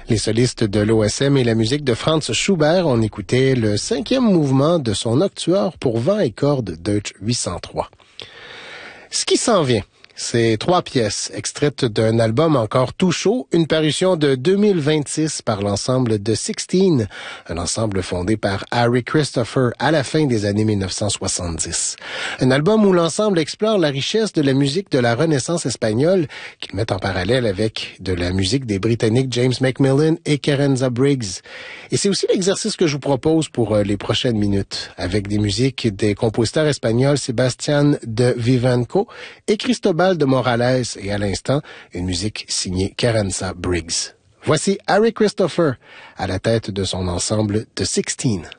Les solistes de l'OSM et la musique de Franz Schubert, on écoutait le 5e mouvement de son Nocturne pour vent et cordes Deutsch 803. Ce qui s'en vient, c'est 3 pièces extraites d'un album encore tout chaud, une parution de 2026 par l'ensemble de 16, un ensemble fondé par Harry Christopher à la fin des années 1970. Un album où l'ensemble explore la richesse de la musique de la Renaissance espagnole, qu'il met en parallèle avec de la musique des Britanniques James Macmillan et Kerensa Briggs. Et c'est aussi l'exercice que je vous propose pour les prochaines minutes, avec des musiques des compositeurs espagnols Sebastián de Vivanco et Cristobal de Morales, et à l'instant, une musique signée Kerensa Briggs. Voici Harry Christopher à la tête de son ensemble de 16.